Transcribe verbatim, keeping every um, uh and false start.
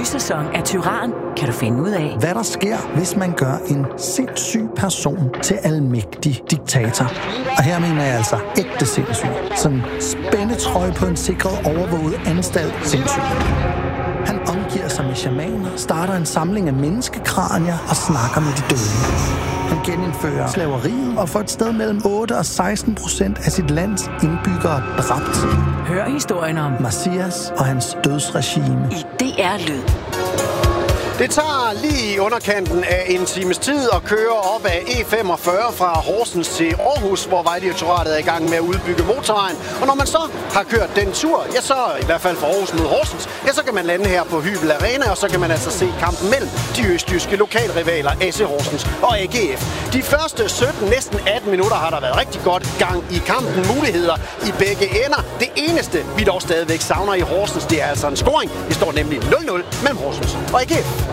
nye sæson af Tyran kan du finde ud af, hvad der sker, hvis man gør en sindssyg person til almægtig diktator. Og her mener jeg altså ægte sindssyg. Sådan spændetrøje på en sikret, overvåget anstalt sindssyg. Han omgiver sig med shamaner, starter en samling af menneskekranier og snakker med de døde. Han genindfører slaveriet og får et sted mellem otte og seksten procent af sit lands indbyggere dræbt. hør historien om Messias og hans dødsregime i D R Lyd. Det tager lige i underkanten af en times tid at køre op ad E femogfyrre fra Horsens til Aarhus, hvor Vejdirektoratet er i gang med at udbygge motorvejen. Og når man så har kørt den tur, ja så i hvert fald fra Aarhus mod Horsens, ja så kan man lande her på Hybel Arena, og så kan man altså se kampen mellem de østjyske lokalrivaler A C Horsens og A G F. De første sytten, næsten atten minutter har der været rigtig godt gang i kampen. Muligheder i begge ender. Det eneste, vi dog stadigvæk savner i Horsens, det er altså en scoring. Det står nemlig nul nul mellem Horsens og A G F.